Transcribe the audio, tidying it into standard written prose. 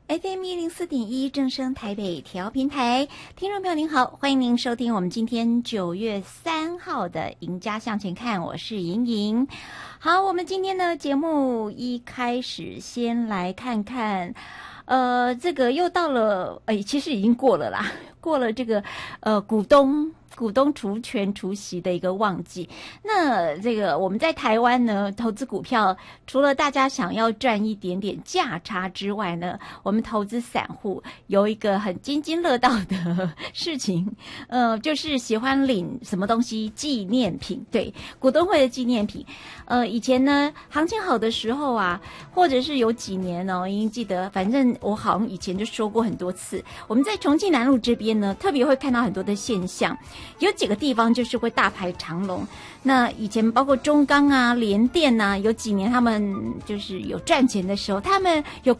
FM104.1正声台北调频台，听众朋友您好，欢迎您收听我们今天9月3号的赢家向前看，我是莹莹。好，我们今天的节目一开始先来看看，这个又到了，其实已经过了啦，过了这个股东除权除息的一个旺季。那这个我们在台湾呢，投资股票除了大家想要赚一点点价差之外呢，我们投资散户有一个很津津乐道的事情，就是喜欢领什么东西纪念品，对，股东会的纪念品。以前呢，行情好的时候啊，或者是有几年哦，已经记得，反正我好像以前就说过很多次，我们在重庆南路这边呢，特别会看到很多的现象。有几个地方就是会大排长龙，那以前包括中钢啊、联电啊，有几年他们就是有赚钱的时候，他们有